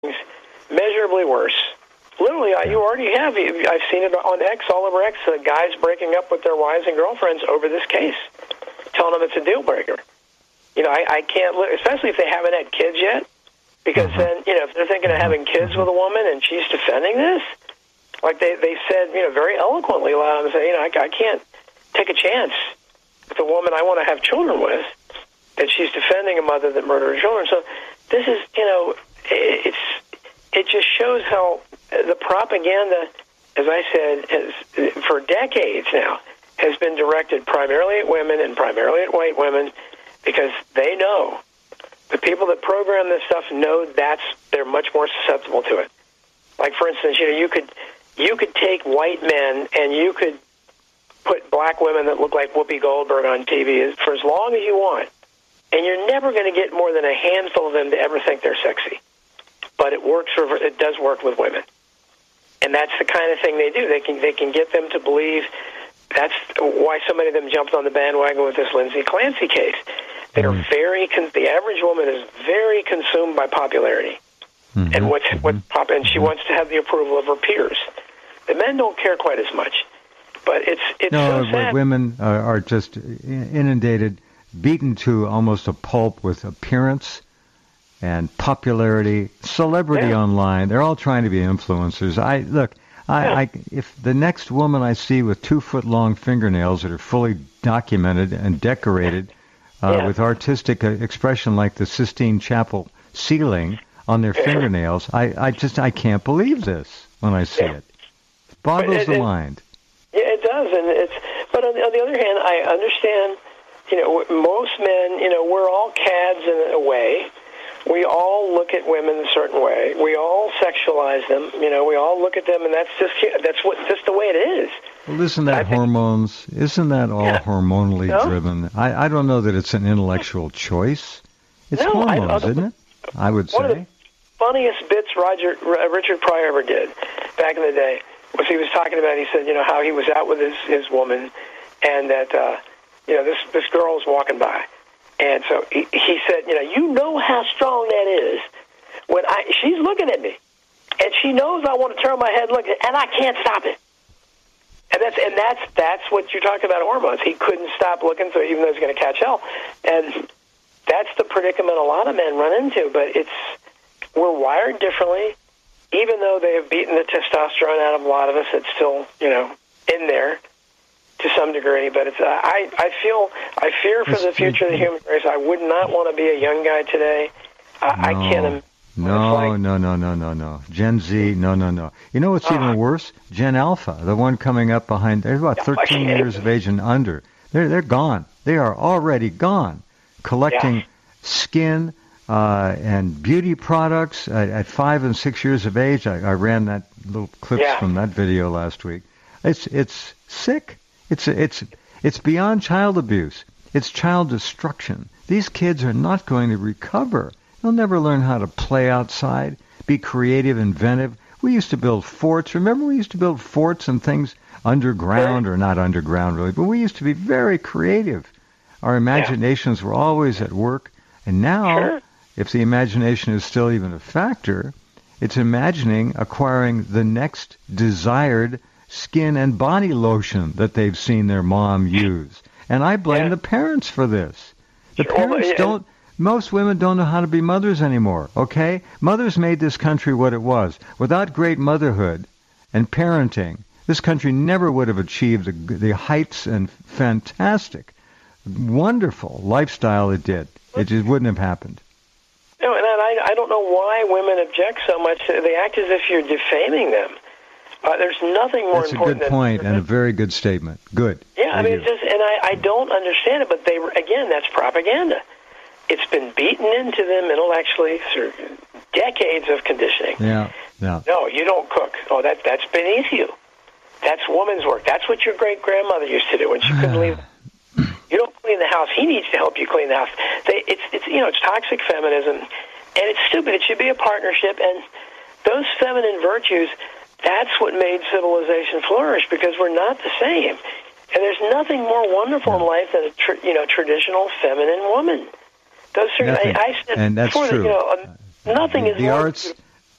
measurably worse. Literally, you already have. I've seen it on X, all over X, guys breaking up with their wives and girlfriends over this case, telling them it's a deal breaker. I can't, especially if they haven't had kids yet, because then, if they're thinking of having kids with a woman and she's defending this, like they said, very eloquently, loud and say, I can't take a chance with a woman I want to have children with, that she's defending a mother that murdered her children. So this is, it just shows how the propaganda, as I said, has, for decades now, has been directed primarily at women and primarily at white women, because they know, the people that program this stuff know they're much more susceptible to it. Like, for instance, you could take white men and you could put black women that look like Whoopi Goldberg on TV for as long as you want, and you're never going to get more than a handful of them to ever think they're sexy. But it does work with women. And that's the kind of thing they do. They can get them to believe. That's why so many of them jumped on the bandwagon with this Lindsay Clancy case. They are the average woman is very consumed by popularity. And and she wants to have the approval of her peers. The men don't care quite as much. But it's so sad. Women are just inundated, beaten to almost a pulp with appearance and popularity, celebrity online. They're all trying to be influencers. If the next woman I see with 2-foot-long fingernails that are fully documented and decorated with artistic expression like the Sistine Chapel ceiling on their fingernails, I can't believe this when I see it. It boggles the mind. Yeah, it does, but on the other hand, I understand. Most men, we're all cads in a way. We all look at women a certain way. We all sexualize them. We all look at them, and that's just the way it is. Well, isn't that hormones? Isn't that all hormonally driven? I don't know that it's an intellectual choice. It's hormones, isn't it? I would say. One of the funniest bits Richard Pryor ever did back in the day was he was talking about. He said, how he was out with his woman, and that this girl was walking by. And so he said, you know how strong that is when she's looking at me, and she knows I want to turn my head, look, and I can't stop it. And that's what you're talking about, hormones. He couldn't stop looking, so even though he's going to catch hell, and that's the predicament a lot of men run into. But we're wired differently, even though they have beaten the testosterone out of a lot of us. It's still in there to some degree, but I fear for the future of the human race. I would not want to be a young guy today. I can't. No. Gen Z, no. You know what's even worse? Gen Alpha, the one coming up behind. They're about 13 years of age and under. They're gone. They are already gone. Collecting skin and beauty products at 5 and 6 years of age. I ran that little clips from that video last week. It's sick. It's beyond child abuse. It's child destruction. These kids are not going to recover. They'll never learn how to play outside, be creative, inventive. We used to build forts. Remember, we used to build forts and things underground, or not underground really, but we used to be very creative. Our imaginations were always at work. And now, if the imagination is still even a factor, it's imagining acquiring the next desired skin and body lotion that they've seen their mom use. And I blame the parents for this. The parents don't. Most women don't know how to be mothers anymore, okay? Mothers made this country what it was. Without great motherhood and parenting, this country never would have achieved the heights and fantastic, wonderful lifestyle it did. It just wouldn't have happened. No, and I don't know why women object so much. They act as if you're defaming them. There's nothing more important. That's a good point and a very good statement. Good. Yeah, I mean, I don't understand it, but that's propaganda. It's been beaten into them intellectually through decades of conditioning. Yeah. No, you don't cook. Oh, that's beneath you. That's woman's work. That's what your great-grandmother used to do when she couldn't leave. You don't clean the house. He needs to help you clean the house. It's toxic feminism, and it's stupid. It should be a partnership, and those feminine virtues, that's what made civilization flourish, because we're not the same. And there's nothing more wonderful in life than a traditional feminine woman. Those are, nothing. I said and that's before true. Nothing is the more arts.